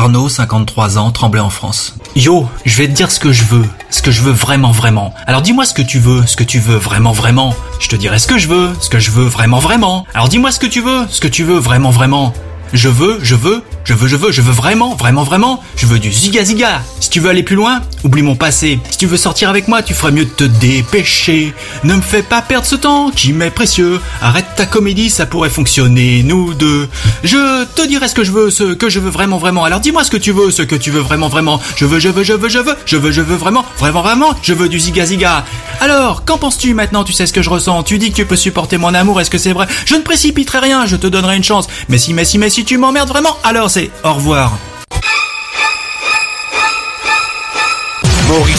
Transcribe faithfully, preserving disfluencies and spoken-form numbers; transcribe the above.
Arnaud, cinquante-trois ans, Tremblay en France. Yo, je vais te dire ce que je veux, ce que je veux vraiment vraiment. Alors dis-moi ce que tu veux, ce que tu veux vraiment vraiment. Je te dirai ce que je veux, ce que je veux vraiment vraiment. Alors dis-moi ce que tu veux, ce que tu veux vraiment vraiment. Je veux, je veux, je veux, je veux, je veux vraiment, vraiment, vraiment. Je veux du ziga ziga. Si tu veux aller plus loin, oublie mon passé. Si tu veux sortir avec moi, tu ferais mieux de te dépêcher. Ne me fais pas perdre ce temps qui m'est précieux. Arrête ta comédie, ça pourrait fonctionner, nous deux. Je te dirai ce que je veux, ce que je veux vraiment, vraiment. Alors dis-moi ce que tu veux, ce que tu veux vraiment, vraiment. Je veux, je veux, je veux, je veux, je veux, je veux vraiment, vraiment, vraiment. Je veux du ziga ziga. Alors, qu'en penses-tu maintenant? Tu sais ce que je ressens. Tu dis que tu peux supporter mon amour. Est-ce que c'est vrai? Je ne précipiterai rien. Je te donnerai une chance. Mais si, mais si, mais si tu m'emmerdes vraiment, alors c'est au revoir. Maurice